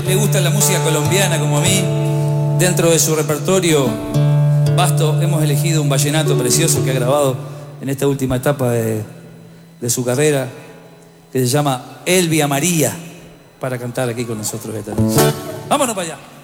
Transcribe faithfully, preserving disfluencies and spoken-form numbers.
le gusta la música colombiana como a mí, dentro de su repertorio vasto hemos elegido un vallenato precioso que ha grabado en esta última etapa de, de su carrera, que se llama Elvia María, para cantar aquí con nosotros esta noche. Vámonos para allá.